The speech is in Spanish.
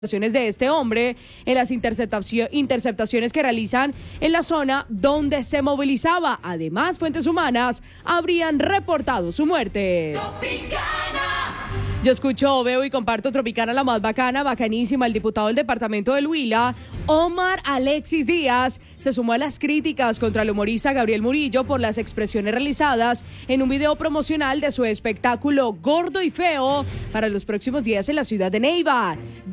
De este hombre en las interceptaciones que realizan en la zona donde se movilizaba. Además, fuentes humanas habrían reportado su muerte. Tropicana. Yo escucho, veo y comparto Tropicana, la más bacana, bacanísima. El diputado del departamento del Huila, Omar Alexis Díaz, se sumó a las críticas contra el humorista Gabriel Murillo por las expresiones realizadas en un video promocional de su espectáculo Gordo y Feo para los próximos días en la ciudad de Neiva.